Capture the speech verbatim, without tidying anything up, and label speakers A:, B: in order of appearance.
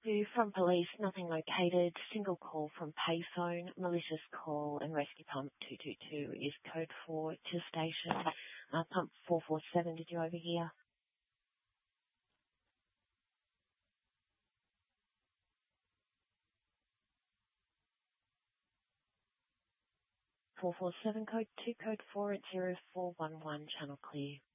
A: two from police, nothing located. Single call from payphone, malicious call and rescue pump two two two is code four to station. Uh, pump four four seven, did you overhear? four four seven code two, code four at zero four one one, channel clear.